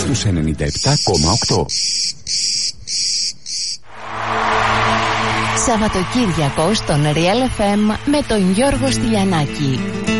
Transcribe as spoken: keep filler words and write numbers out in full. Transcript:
στους ενενήντα επτά κόμμα οκτώ. Σαββατοκύριακο στον Real εφ εμ με τον Γιώργο Στυλιανάκη.